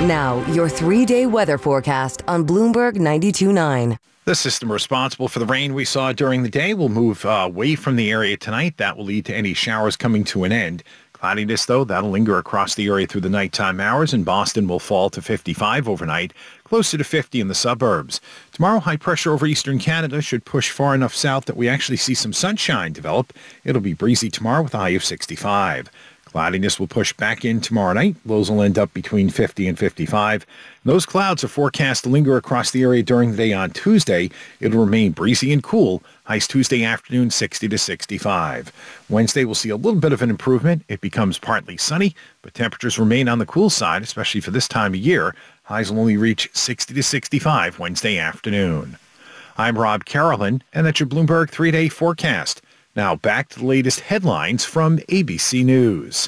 Now, your 3-day weather forecast on Bloomberg 92.9. The system responsible for the rain we saw during the day will move away from the area tonight. That will lead to any showers coming to an end. Cloudiness, though, that'll linger across the area through the nighttime hours, and Boston will fall to 55 overnight, closer to 50 in the suburbs. Tomorrow, high pressure over eastern Canada should push far enough south that we actually see some sunshine develop. It'll be breezy tomorrow with a high of 65. Cloudiness will push back in tomorrow night. Lows will end up between 50 and 55. Those clouds are forecast to linger across the area during the day on Tuesday. It'll remain breezy and cool. Highs Tuesday afternoon 60 to 65. Wednesday we'll see a little bit of an improvement. It becomes partly sunny, but temperatures remain on the cool side, especially for this time of year. Highs will only reach 60 to 65 Wednesday afternoon. I'm Rob Carolyn, and that's your Bloomberg 3-day forecast. Now back to the latest headlines from ABC News.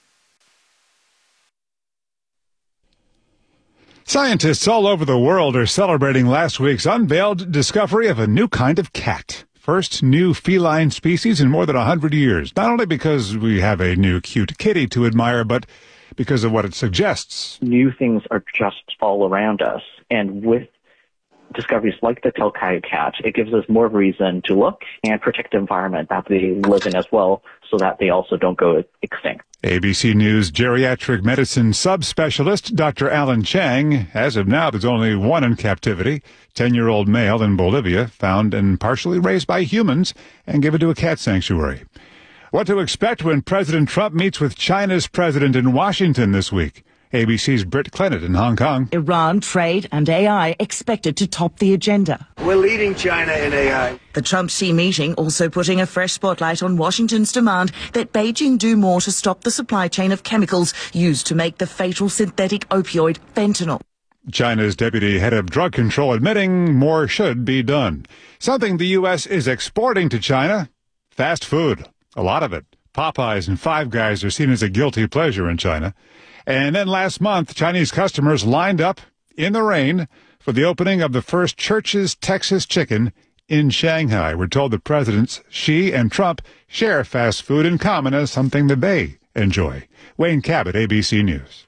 Scientists all over the world are celebrating last week's unveiled discovery of a new kind of cat. First new feline species in more than 100 years. Not only because we have a new cute kitty to admire, but because of what it suggests. New things are just all around us. And with discoveries like the Telkai cat, it gives us more reason to look and protect the environment that they live in as well, so that they also don't go extinct. ABC News geriatric medicine subspecialist Dr. Alan Chang. As of now, there's only one in captivity, 10-year-old male in Bolivia, found and partially raised by humans and given to a cat sanctuary. What to expect when President Trump meets with China's president in Washington this week. ABC's Britt Clennett in Hong Kong. Iran, trade and AI expected to top the agenda. We're leading China in AI. The Trump-Xi meeting also putting a fresh spotlight on Washington's demand that Beijing do more to stop the supply chain of chemicals used to make the fatal synthetic opioid fentanyl. China's deputy head of drug control admitting more should be done. Something the U.S. is exporting to China, fast food. A lot of it. Popeyes and Five Guys are seen as a guilty pleasure in China. And then last month, Chinese customers lined up in the rain for the opening of the first Church's Texas Chicken in Shanghai. We're told the presidents Xi and Trump share fast food in common as something that they enjoy. Wayne Cabot, ABC News.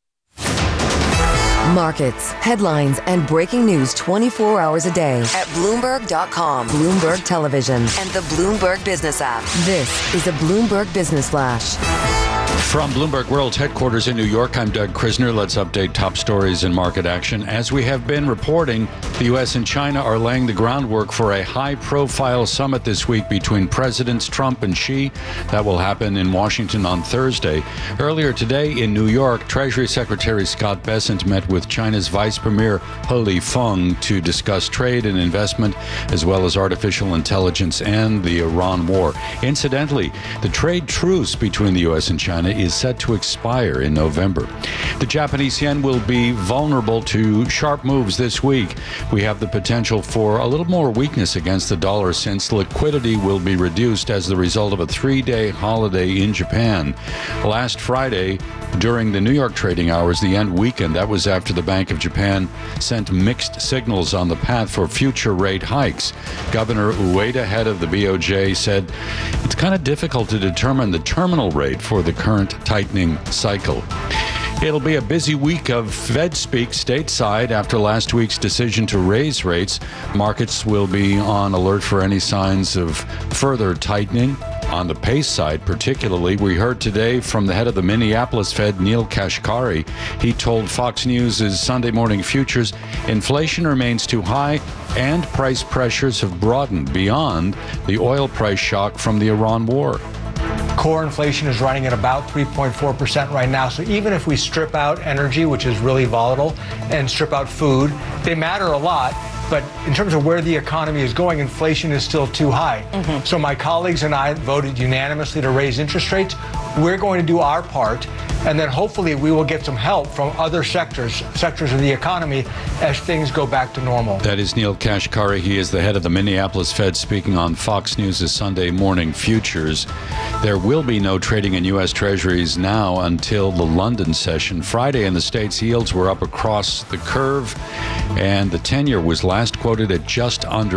Markets, headlines, and breaking news 24 hours a day at Bloomberg.com, Bloomberg Television, and the Bloomberg Business app. This is a Bloomberg Business Flash. From Bloomberg World's headquarters in New York, I'm Doug Krisner. Let's update top stories and market action. As we have been reporting, the U.S. and China are laying the groundwork for a high-profile summit this week between Presidents Trump and Xi. That will happen in Washington on Thursday. Earlier today in New York, Treasury Secretary Scott Bessent met with China's Vice Premier He Lifeng to discuss trade and investment, as well as artificial intelligence and the Iran war. Incidentally, the trade truce between the U.S. and China is set to expire in November. The Japanese yen will be vulnerable to sharp moves this week. We have the potential for a little more weakness against the dollar since liquidity will be reduced as the result of a 3-day holiday in Japan. Last Friday, during the New York trading hours, the yen weakened. That was after the Bank of Japan sent mixed signals on the path for future rate hikes. Governor Ueda, head of the BOJ, said it's kind of difficult to determine the terminal rate for the current tightening cycle. It'll be a busy week of Fed speak stateside after last week's decision to raise rates. Markets will be on alert for any signs of further tightening. On the pace side, particularly, we heard today from the head of the Minneapolis Fed, Neel Kashkari. He told Fox News' Sunday Morning Futures, inflation remains too high and price pressures have broadened beyond the oil price shock from the Iran war. Core inflation is running at about 3.4% right now. So even if we strip out energy, which is really volatile, and strip out food, they matter a lot. But in terms of where the economy is going, inflation is still too high. So my colleagues and I voted unanimously to raise interest rates. We're going to do our part, and then hopefully we will get some help from other sectors of the economy as things go back to normal. That is Neel Kashkari. He is the head of the Minneapolis Fed, speaking on Fox News' Sunday Morning Futures. There will be no trading in U.S. Treasuries now until the London session. Friday in the States, yields were up across the curve, and the 10-year was last quoted at just under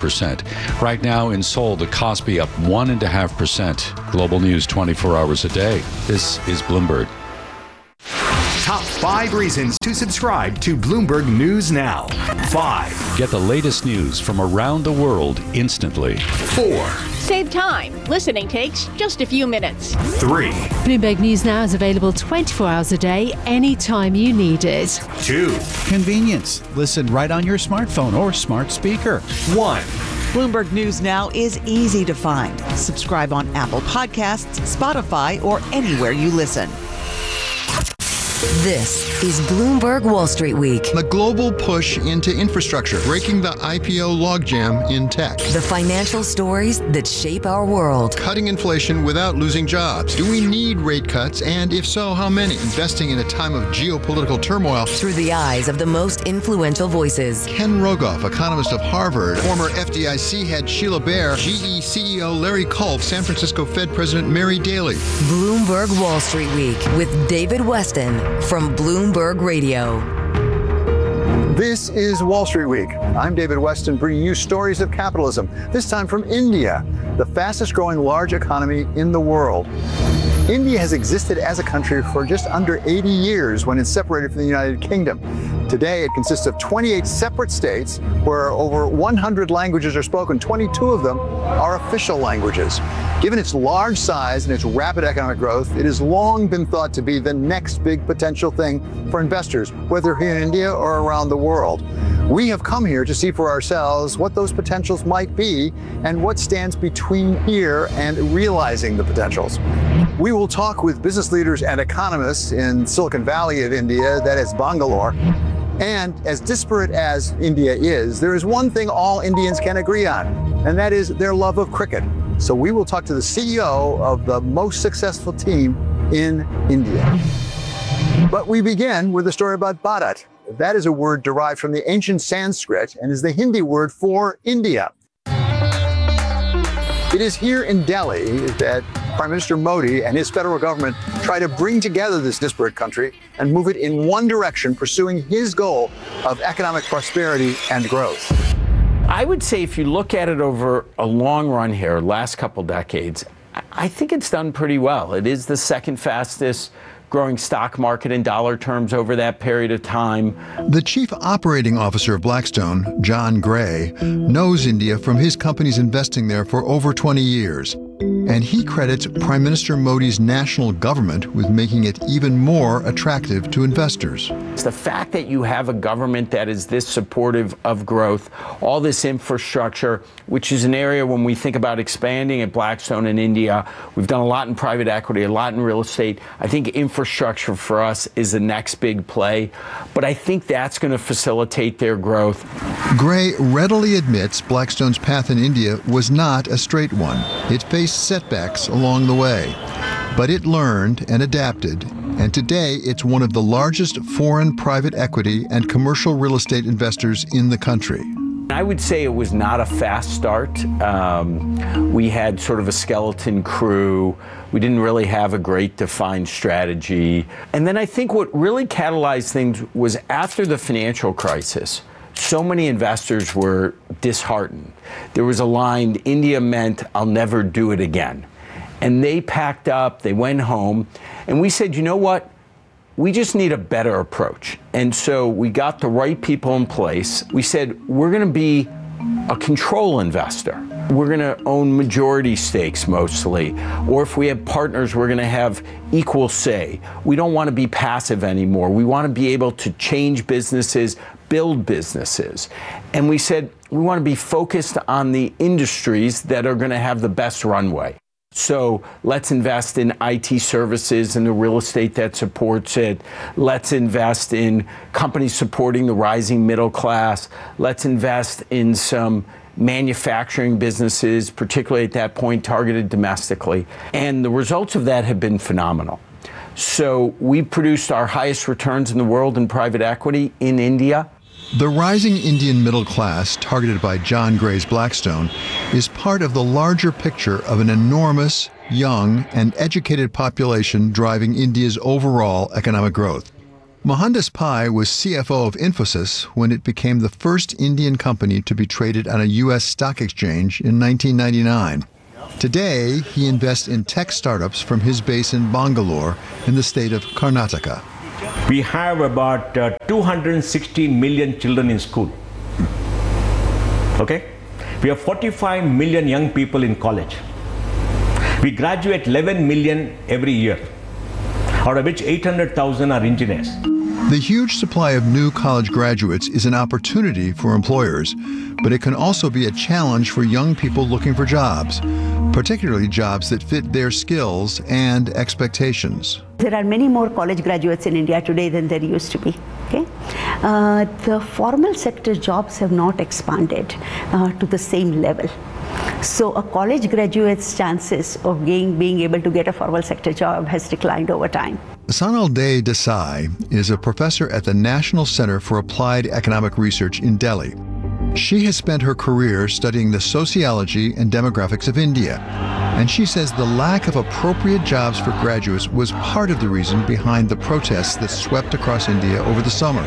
5%. Right now in Seoul, the Kospi up 1.5%. Global news 24 hours a day. This is Bloomberg. Top 5 5 reasons to subscribe to Bloomberg News Now. 5. Get the latest news from around the world instantly. 4. Save time. Listening takes just a few minutes. 3. Bloomberg News Now is available 24 hours a day, anytime you need it. 2. Convenience. Listen right on your smartphone or smart speaker. 1. Bloomberg News Now is easy to find. Subscribe on Apple Podcasts, Spotify, or anywhere you listen. This is Bloomberg Wall Street Week. The global push into infrastructure, breaking the IPO logjam in tech. The financial stories that shape our world. Cutting inflation without losing jobs. Do we need rate cuts? And if so, how many? Investing in a time of geopolitical turmoil. Through the eyes of the most influential voices. Ken Rogoff, economist of Harvard. Former FDIC head Sheila Bair. GE CEO Larry Culp. San Francisco Fed President Mary Daly. Bloomberg Wall Street Week with David Weston from Bloomberg Radio. This is Wall Street Week. I'm David Weston, bringing you stories of capitalism, this time from India, the fastest growing large economy in the world. India has existed as a country for just under 80 years when it's separated from the United Kingdom. Today, it consists of 28 separate states where over 100 languages are spoken. 22 of them are official languages. Given its large size and its rapid economic growth, it has long been thought to be the next big potential thing for investors, whether here in India or around the world. We have come here to see for ourselves what those potentials might be and what stands between here and realizing the potentials. We will talk with business leaders and economists in Silicon Valley of India, that is Bangalore. And as disparate as India is, there is one thing all Indians can agree on, and that is their love of cricket. So we will talk to the CEO of the most successful team in India. But we begin with a story about Bharat. That is a word derived from the ancient Sanskrit and is the Hindi word for India. It is here in Delhi that Prime Minister Modi and his federal government try to bring together this disparate country and move it in one direction, pursuing his goal of economic prosperity and growth. I would say if you look at it over a long run here, last couple decades, I think it's done pretty well. It is the second fastest growing stock market in dollar terms over that period of time. The chief operating officer of Blackstone, John Gray, knows India from his company's investing there for over 20 years. And he credits Prime Minister Modi's national government with making it even more attractive to investors. It's the fact that you have a government that is this supportive of growth, all this infrastructure, which is an area when we think about expanding at Blackstone in India, we've done a lot in private equity, a lot in real estate. I think infrastructure for us is the next big play, but I think that's going to facilitate their growth. Gray readily admits Blackstone's path in India was not a straight one. It faced setbacks along the way, but it learned and adapted, and today it's one of the largest foreign private equity and commercial real estate investors in the country. I would say it was not a fast start. We had sort of a skeleton crew. We didn't really have a great defined strategy. And then I think what really catalyzed things was after the financial crisis, so many investors were disheartened. There was a line, India meant I'll never do it again. And they packed up, they went home, and we said, you know what? We just need a better approach. And so we got the right people in place. We said, we're going to be a control investor. We're going to own majority stakes mostly. Or if we have partners, we're going to have equal say. We don't want to be passive anymore. We want to be able to change businesses, build businesses. And we said, we want to be focused on the industries that are going to have the best runway. So let's invest in IT services and the real estate that supports it. Let's invest in companies supporting the rising middle class. Let's invest in some manufacturing businesses, particularly at that point targeted domestically. And the results of that have been phenomenal. So we produced our highest returns in the world in private equity in India. The rising Indian middle class, targeted by John Gray's Blackstone, is part of the larger picture of an enormous, young, and educated population driving India's overall economic growth. Mohandas Pai was CFO of Infosys when it became the first Indian company to be traded on a U.S. stock exchange in 1999. Today, he invests in tech startups from his base in Bangalore in the state of Karnataka. We have about 260 million children in school. Okay? We have 45 million young people in college. We graduate 11 million every year, out of which 800,000 are engineers. The huge supply of new college graduates is an opportunity for employers, but it can also be a challenge for young people looking for jobs, particularly jobs that fit their skills and expectations. There are many more college graduates in India today than there used to be. Okay? The formal sector jobs have not expanded to the same level. So a college graduate's chances of being able to get a formal sector job has declined over time. Sonal Desai is a professor at the National Center for Applied Economic Research in Delhi. She has spent her career studying the sociology and demographics of India, and she says the lack of appropriate jobs for graduates was part of the reason behind the protests that swept across India over the summer.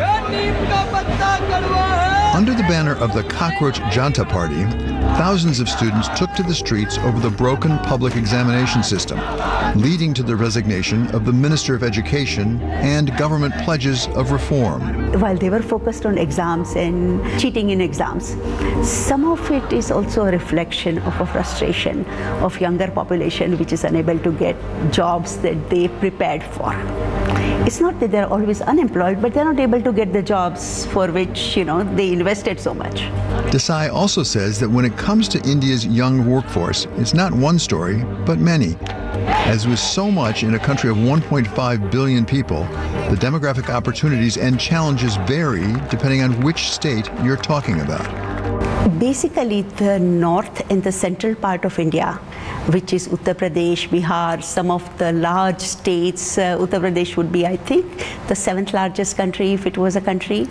Under the banner of the Cockroach Janta Party, thousands of students took to the streets over the broken public examination system, leading to the resignation of the Minister of Education and government pledges of reform. While they were focused on exams and cheating in exams, some of it is also a reflection of a frustration of younger population which is unable to get jobs that they prepared for. It's not that they're always unemployed, but they're not able to get the jobs for which, they invested so much. Desai also says that when it comes to India's young workforce, it's not one story, but many. As with so much in a country of 1.5 billion people, the demographic opportunities and challenges vary depending on which state you're talking about. Basically, the north and the central part of India, which is Uttar Pradesh, Bihar, some of the large states, Uttar Pradesh would be, I think, the 7th largest country if it was a country,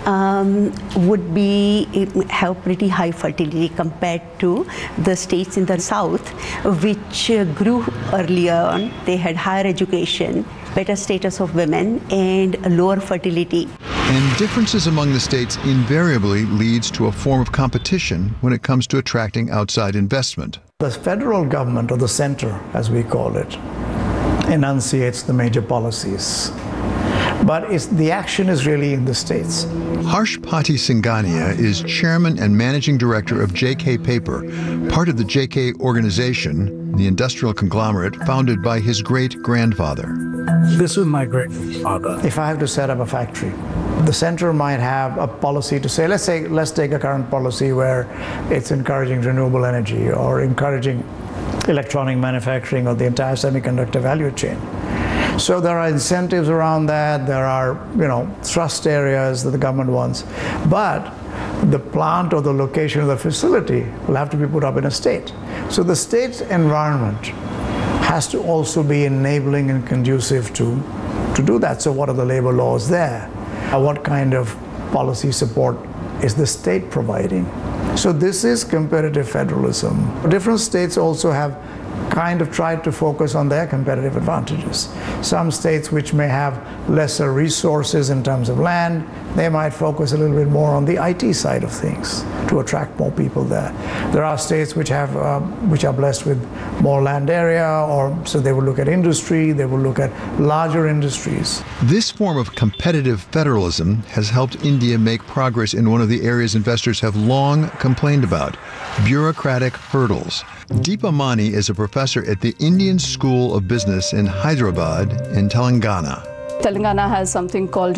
would have pretty high fertility compared to the states in the south, which grew earlier on. They had higher education, better status of women, and lower fertility. And differences among the states invariably leads to a form of competition when it comes to attracting outside investment. The federal government, or the center as we call it, enunciates the major policies. But the action is really in the states. Harshpati Singhania is chairman and managing director of JK Paper, part of the JK organization, the industrial conglomerate founded by his great-grandfather. This was my great-grandfather. If I have to set up a factory, the center might have a policy to say, let's take a current policy where it's encouraging renewable energy or encouraging electronic manufacturing or the entire semiconductor value chain. So there are incentives around that. There are, thrust areas that the government wants. But the plant or the location of the facility will have to be put up in a state. So the state's environment has to also be enabling and conducive to do that. So what are the labor laws there? What kind of policy support is the state providing? So this is competitive federalism. Different states also have kind of tried to focus on their competitive advantages. Some states which may have lesser resources in terms of land, they might focus a little bit more on the IT side of things to attract more people there. There are states which are blessed with more land area, so they will look at industry, they will look at larger industries. This form of competitive federalism has helped India make progress in one of the areas investors have long complained about: bureaucratic hurdles. Deepa Mani is a professor at the Indian School of Business in Hyderabad in Telangana. Telangana has something called,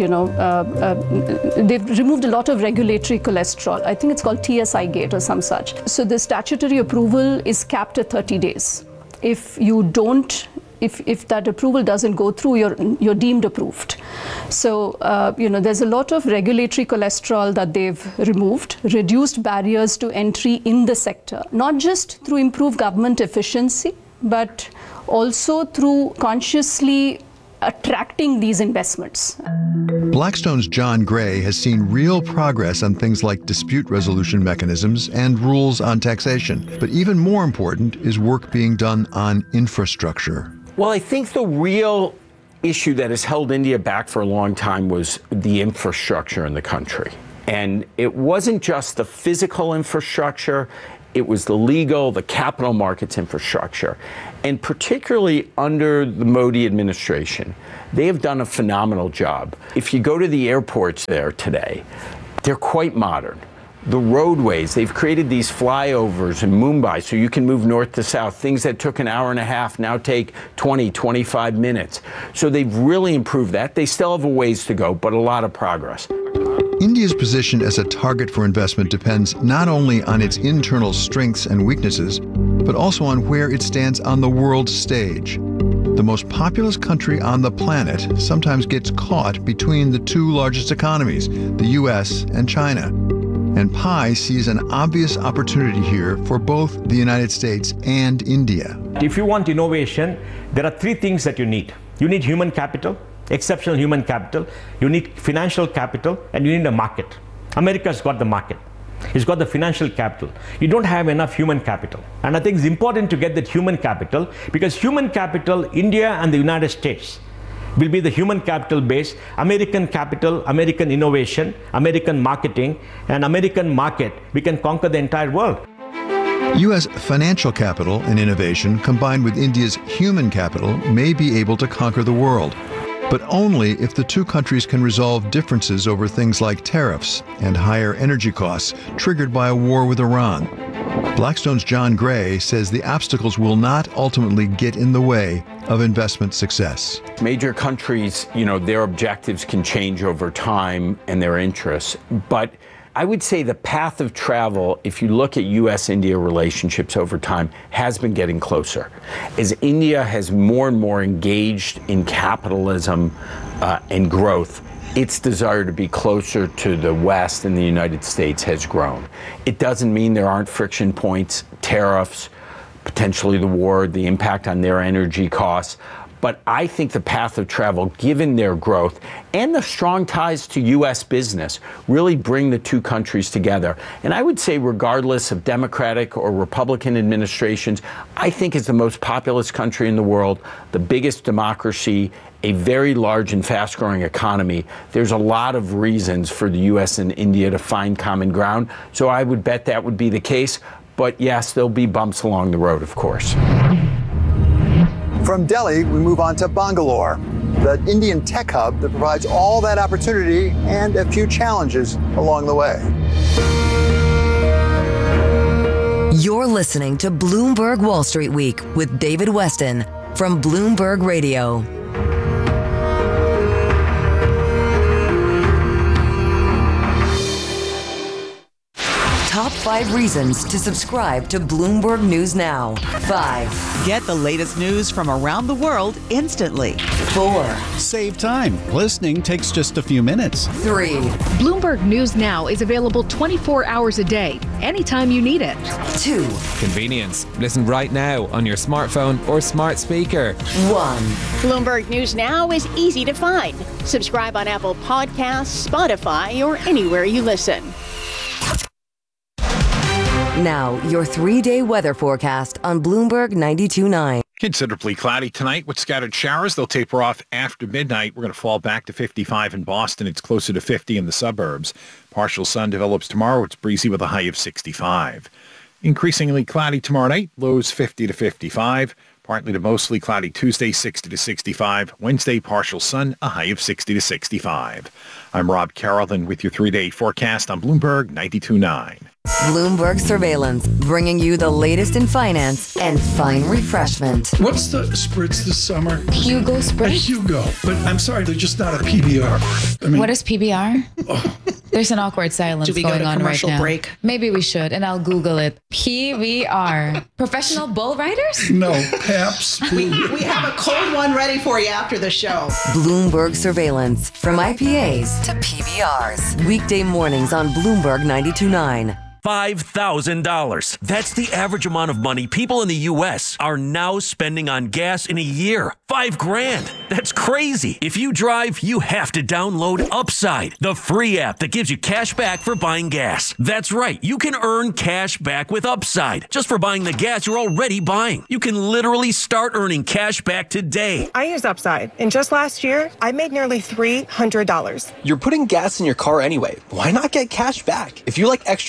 they've removed a lot of regulatory cholesterol. I think it's called TSI gate or some such. So the statutory approval is capped at 30 days. If you don't, if that approval doesn't go through, you're deemed approved. So, there's a lot of regulatory cholesterol that they've removed, reduced barriers to entry in the sector, not just through improved government efficiency, but also through consciously attracting these investments. Blackstone's John Gray has seen real progress on things like dispute resolution mechanisms and rules on taxation. But even more important is work being done on infrastructure. Well, I think the real issue that has held India back for a long time was the infrastructure in the country. And it wasn't just the physical infrastructure, it was the legal, the capital markets infrastructure. And particularly under the Modi administration, they have done a phenomenal job. If you go to the airports there today, they're quite modern. The roadways, they've created these flyovers in Mumbai so you can move north to south. Things that took an hour and a half now take 20, 25 minutes. So they've really improved that. They still have a ways to go, but a lot of progress. India's position as a target for investment depends not only on its internal strengths and weaknesses, but also on where it stands on the world stage. The most populous country on the planet sometimes gets caught between the two largest economies, the U.S. and China. And Pai sees an obvious opportunity here for both the United States and India. If you want innovation, there are three things that you need. You need human capital, exceptional human capital, you need financial capital, and you need a market. America's got the market. It's got the financial capital. You don't have enough human capital. And I think it's important to get that human capital, because human capital, India and the United States will be the human capital base, American capital, American innovation, American marketing, and American market. We can conquer the entire world. U.S. financial capital and innovation combined with India's human capital may be able to conquer the world, but only if the two countries can resolve differences over things like tariffs and higher energy costs triggered by a war with Iran. Blackstone's John Gray says the obstacles will not ultimately get in the way of investment success. Major countries, their objectives can change over time and their interests, but I would say the path of travel, if you look at U.S.-India relationships over time, has been getting closer. As India has more and more engaged in capitalism and growth, its desire to be closer to the West and the United States has grown. It doesn't mean there aren't friction points, tariffs, potentially the war, the impact on their energy costs. But I think the path of travel, given their growth and the strong ties to U.S. business, really bring the two countries together. And I would say, regardless of Democratic or Republican administrations, I think it's the most populous country in the world, the biggest democracy, a very large and fast-growing economy. There's a lot of reasons for the U.S. and India to find common ground. So I would bet that would be the case. But yes, there'll be bumps along the road, of course. From Delhi, we move on to Bangalore, the Indian tech hub that provides all that opportunity and a few challenges along the way. You're listening to Bloomberg Wall Street Week with David Westin from Bloomberg Radio. Top 5 reasons to subscribe to Bloomberg News Now. 5. Get the latest news from around the world instantly. 4. Save time. Listening takes just a few minutes. 3. Bloomberg News Now is available 24 hours a day, anytime you need it. 2. Convenience. Listen right now on your smartphone or smart speaker. 1. Bloomberg News Now is easy to find. Subscribe on Apple Podcasts, Spotify, or anywhere you listen. Now, your 3-day weather forecast on Bloomberg 92.9. Considerably cloudy tonight with scattered showers. They'll taper off after midnight. We're going to fall back to 55 in Boston. It's closer to 50 in the suburbs. Partial sun develops tomorrow. It's breezy with a high of 65. Increasingly cloudy tomorrow night. Lows 50 to 55. Partly to mostly cloudy Tuesday, 60 to 65. Wednesday, partial sun, a high of 60 to 65. I'm Rob Carrollton with your 3-day forecast on Bloomberg 92.9. Bloomberg Surveillance, bringing you the latest in finance and fine refreshment. What's the spritz this summer? Hugo Spritz? Hugo, but I'm sorry, they're just not a PBR. I mean, what is PBR? Oh. There's an awkward silence going on right now. Break? Maybe we should, and I'll Google it. PBR. Professional bull riders? No, Pabst. We have a cold one ready for you after the show. Bloomberg Surveillance, from IPAs to PBRs. Weekday mornings on Bloomberg 92.9. $5,000. That's the average amount of money people in the U.S. are now spending on gas in a year. $5,000. That's crazy. If you drive, you have to download Upside, the free app that gives you cash back for buying gas. That's right. You can earn cash back with Upside just for buying the gas you're already buying. You can literally start earning cash back today. I use Upside, and just last year, I made nearly $300. You're putting gas in your car anyway. Why not get cash back? If you like extra cash,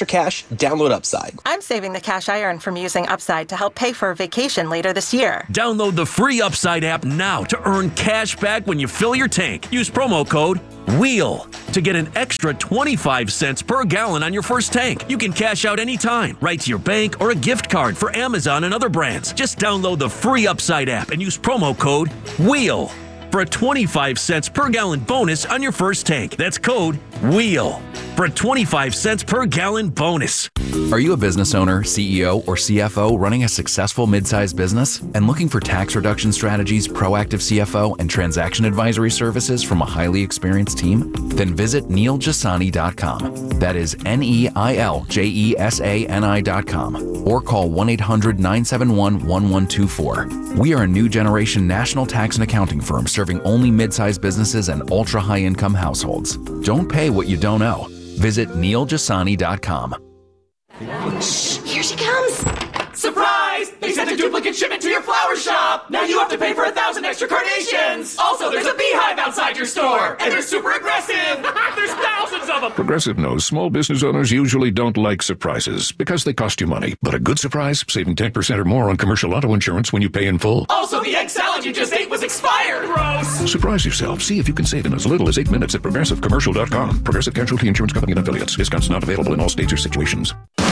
download Upside. I'm saving the cash I earn from using Upside to help pay for a vacation later this year. Download the free Upside app now to earn cash back when you fill your tank. Use promo code WHEEL to get an extra 25 cents per gallon on your first tank. You can cash out anytime, right to your bank or a gift card for Amazon and other brands. Just download the free Upside app and use promo code WHEEL for a 25 cents per gallon bonus on your first tank. That's code WHEEL for a 25 cents per gallon bonus. Are you a business owner, CEO, or CFO running a successful mid-sized business and looking for tax reduction strategies, proactive CFO, and transaction advisory services from a highly experienced team? Then visit NeilJasani.com. That is NeilJesani.com. Or call 1-800-971-1124. We are a new generation national tax and accounting firm serving only mid-sized businesses and ultra-high income households. Don't pay what you don't owe. Visit NeilJasani.com. Shh, here she comes. Surprise! They sent a duplicate shipment to your flower shop. Now you have to pay for 1,000 extra carnations. Also, there's a beehive outside your store, and they're super aggressive. There's thousands of them. Progressive knows small business owners usually don't like surprises because they cost you money. But a good surprise, saving 10% or more on commercial auto insurance when you pay in full. Also, the egg salad you just ate was expired. Gross. Surprise yourself. See if you can save in as little as 8 minutes at ProgressiveCommercial.com. Progressive Casualty Insurance Company and Affiliates. Discounts not available in all states or situations.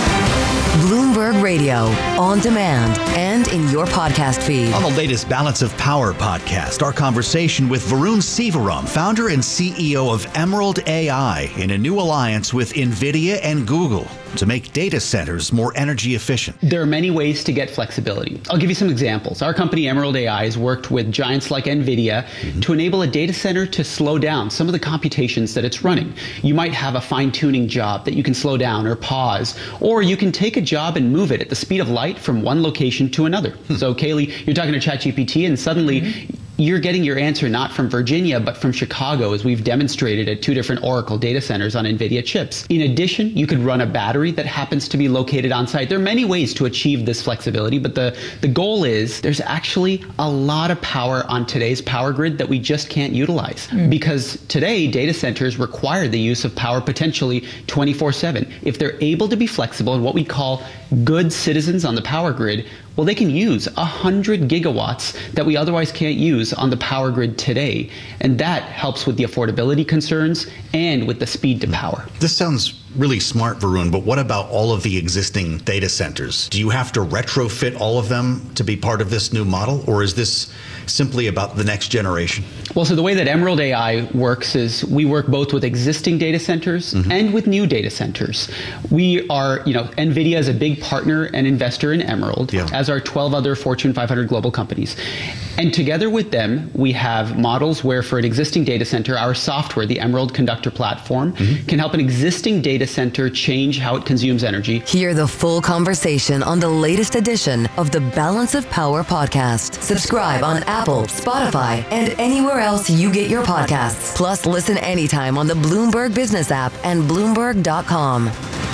Bloomberg Radio, on demand and in your podcast feed. On the latest Balance of Power podcast, our conversation with Varun Sivaram, founder and CEO of Emerald AI, in a new alliance with NVIDIA and Google to make data centers more energy efficient. There are many ways to get flexibility. I'll give you some examples. Our company, Emerald AI, has worked with giants like NVIDIA to enable a data center to slow down some of the computations that it's running. You might have a fine-tuning job that you can slow down or pause, or you can take a job and move it at the speed of light from one location to another. So, Kaylee, you're talking to ChatGPT, and suddenly you're getting your answer not from Virginia, but from Chicago, as we've demonstrated at 2 different Oracle data centers on NVIDIA chips. In addition, you could run a battery that happens to be located on site. There are many ways to achieve this flexibility, but the goal is there's actually a lot of power on today's power grid that we just can't utilize. Because today, data centers require the use of power potentially 24/7. If they're able to be flexible and what we call good citizens on the power grid, well, they can use 100 gigawatts that we otherwise can't use on the power grid today. And that helps with the affordability concerns and with the speed to power. This sounds really smart, Varun, but what about all of the existing data centers? Do you have to retrofit all of them to be part of this new model, or is this simply about the next generation? Well, so the way that Emerald AI works is we work both with existing data centers and with new data centers. We are, NVIDIA is a big partner and investor in Emerald, as are 12 other Fortune 500 global companies. And together with them, we have models where for an existing data center, our software, the Emerald Conductor platform, can help an existing data center change how it consumes energy. Hear the full conversation on the latest edition of the Balance of Power podcast. Subscribe on Apple, Spotify, and anywhere else you get your podcasts. Plus, listen anytime on the Bloomberg Business app and Bloomberg.com.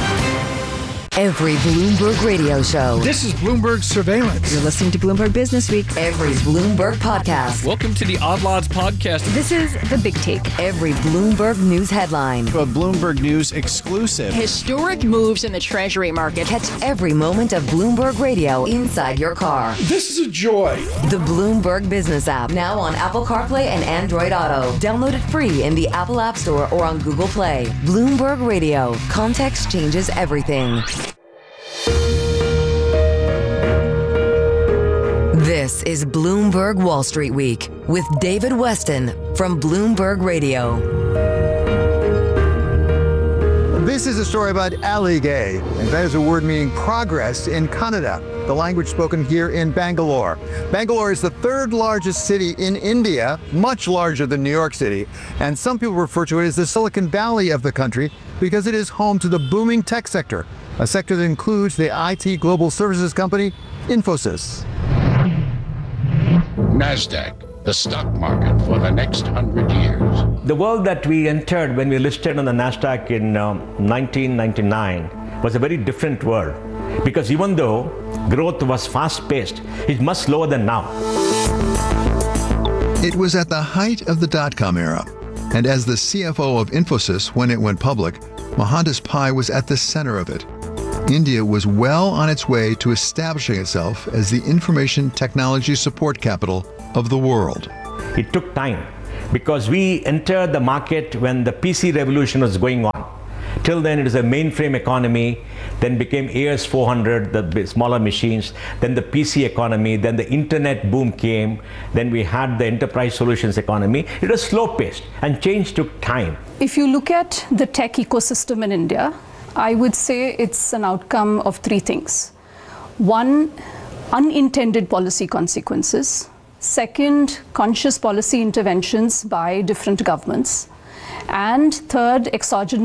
Every Bloomberg radio show. This is Bloomberg Surveillance. You're listening to Bloomberg Business Week. Every Bloomberg podcast. Welcome to the Odd Lots podcast. This is The Big Take. Every Bloomberg News headline. A Bloomberg News exclusive. Historic moves in the Treasury market. Catch every moment of Bloomberg Radio inside your car. This is a joy. The Bloomberg Business app. Now on Apple CarPlay and Android Auto. Download it free in the Apple App Store or on Google Play. Bloomberg Radio. Context changes everything. This is Bloomberg Wall Street Week with David Weston from Bloomberg Radio. This is a story about Aligay, and that is a word meaning progress in Kannada, the language spoken here in Bangalore. Bangalore is the 3rd largest city in India, much larger than New York City, and some people refer to it as the Silicon Valley of the country because it is home to the booming tech sector, a sector that includes the IT global services company Infosys. NASDAQ, the stock market for the next 100 years. The world that we entered when we listed on the NASDAQ in 1999 was a very different world, because even though growth was fast-paced, it's much slower than now. It was at the height of the dot-com era, and as the CFO of Infosys when it went public, Mohandas Pai was at the center of it. India was well on its way to establishing itself as the information technology support capital of the world. It took time because we entered the market when the PC revolution was going on. Till then, it was a mainframe economy, then became AS400, the smaller machines, then the PC economy, then the internet boom came, then we had the enterprise solutions economy. It was slow-paced and change took time. If you look at the tech ecosystem in India, I would say it's an outcome of three things. One, unintended policy consequences. Second, conscious policy interventions by different governments. And third, exogenous